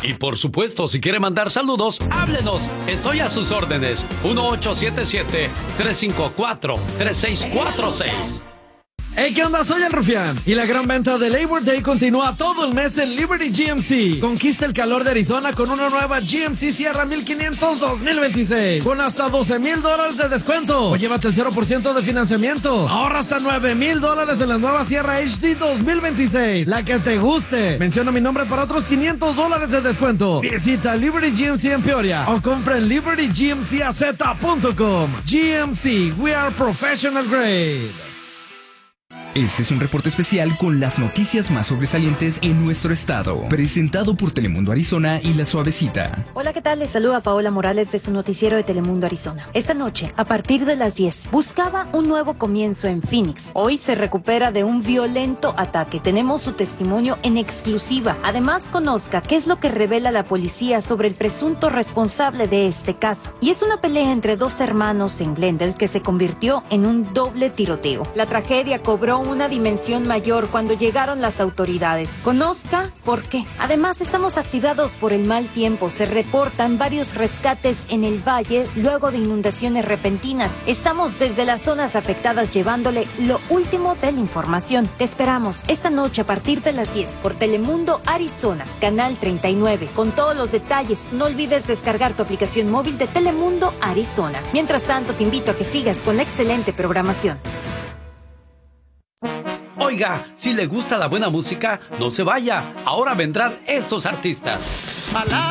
Y por supuesto, si quiere mandar saludos, háblenos. Estoy a sus órdenes. 1877-354-3646. Hey, ¿qué onda? Soy el Rufián. Y la gran venta de Labor Day continúa todo el mes en Liberty GMC. Conquista el calor de Arizona con una nueva GMC Sierra 1500 2026. Con hasta $12,000 de descuento. O llévate el 0% de financiamiento. Ahorra hasta $9,000 en la nueva Sierra HD 2026. La que te guste. Menciona mi nombre para otros $500 de descuento. Visita Liberty GMC en Peoria. O compra en libertygmcaz.com. GMC, we are professional grade. Este es un reporte especial con las noticias más sobresalientes en nuestro estado, presentado por Telemundo Arizona y La Suavecita. Hola, ¿qué tal? Les saluda Paola Morales de su noticiero de Telemundo Arizona. Esta noche, a partir de las 10, buscaba un nuevo comienzo en Phoenix. Hoy se recupera de un violento ataque. Tenemos su testimonio en exclusiva. Además, conozca qué es lo que revela la policía sobre el presunto responsable de este caso. Y es una pelea entre dos hermanos en Glendale que se convirtió en un doble tiroteo. La tragedia cobró una dimensión mayor cuando llegaron las autoridades. Conozca por qué. Además, estamos activados por el mal tiempo. Se reportan varios rescates en el valle luego de inundaciones repentinas. Estamos desde las zonas afectadas llevándole lo último de la información. Te esperamos esta noche a partir de las 10 por Telemundo Arizona, canal 39. Con todos los detalles, no olvides descargar tu aplicación móvil de Telemundo Arizona. Mientras tanto, te invito a que sigas con la excelente programación. Oiga, si le gusta la buena música, no se vaya. Ahora vendrán estos artistas.